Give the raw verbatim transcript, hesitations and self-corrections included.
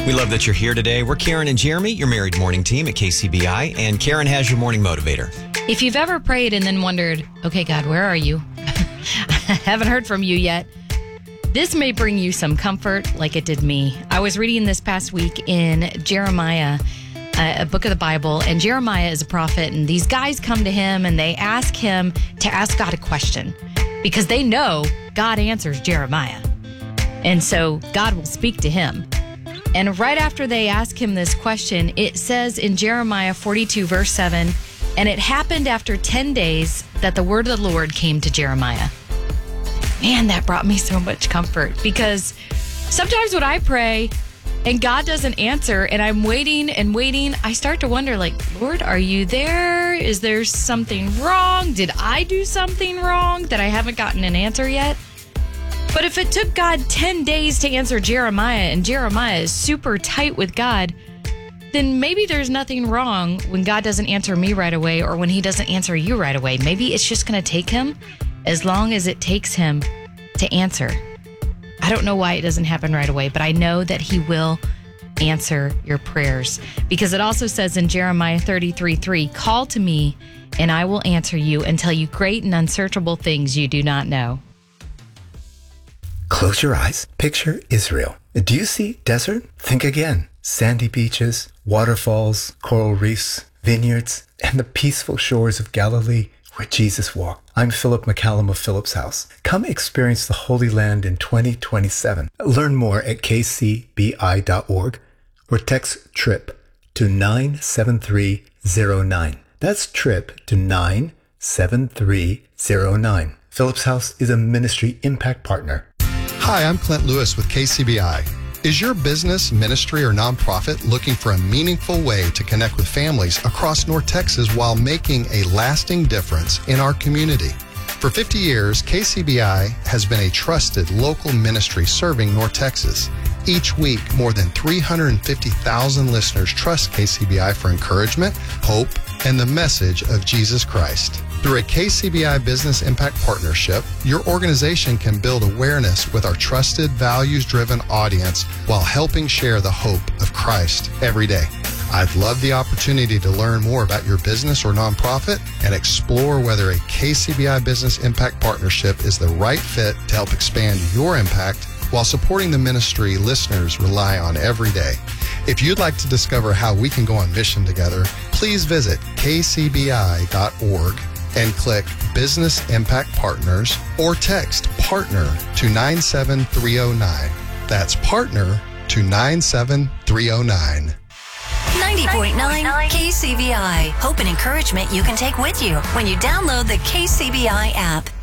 We love that you're here today. We're Karen and Jeremy, your married morning team at K C B I, and Karen has your morning motivator. If you've ever prayed and then wondered, okay, God, where are you? I haven't heard from you yet. This may bring you some comfort like it did me. I was reading this past week in Jeremiah, a book of the Bible, and Jeremiah is a prophet, and these guys come to him and they ask him to ask God a question because they know God answers Jeremiah. And so God will speak to him. And right after they ask him this question, it says in Jeremiah forty-two, verse seven, and it happened after ten days that the word of the Lord came to Jeremiah. Man, that brought me so much comfort because sometimes when I pray and God doesn't answer and I'm waiting and waiting, I start to wonder, like, Lord, are you there? Is there something wrong? Did I do something wrong that I haven't gotten an answer yet? But if it took God ten days to answer Jeremiah and Jeremiah is super tight with God, then maybe there's nothing wrong when God doesn't answer me right away or when he doesn't answer you right away. Maybe it's just going to take him as long as it takes him to answer. I don't know why it doesn't happen right away, but I know that he will answer your prayers because it also says in Jeremiah thirty-three three, call to me and I will answer you and tell you great and unsearchable things you do not know. Close your eyes. Picture Israel. Do you see desert? Think again. Sandy beaches, waterfalls, coral reefs, vineyards, and the peaceful shores of Galilee where Jesus walked. I'm Philip McCallum of Philip's House. Come experience the Holy Land in twenty twenty-seven. Learn more at k c b i dot org or text TRIP to nine seven three zero nine. That's TRIP to nine seven three zero nine. Philip's House is a ministry impact partner. Hi, I'm Clint Lewis with K C B I. Is your business, ministry, or nonprofit looking for a meaningful way to connect with families across North Texas while making a lasting difference in our community? For fifty years, K C B I has been a trusted local ministry serving North Texas. Each week, more than three hundred fifty thousand listeners trust K C B I for encouragement, hope, and the message of Jesus Christ. Through a K C B I Business Impact Partnership, your organization can build awareness with our trusted, values-driven audience while helping share the hope of Christ every day. I'd love the opportunity to learn more about your business or nonprofit and explore whether a K C B I Business Impact Partnership is the right fit to help expand your impact while supporting the ministry listeners rely on every day. If you'd like to discover how we can go on mission together, please visit k c b i dot org and click Business Impact Partners or text PARTNER to nine seven three zero nine. That's PARTNER to nine seven three zero nine. ninety point nine K C B I. Hope and encouragement you can take with you when you download the K C B I app.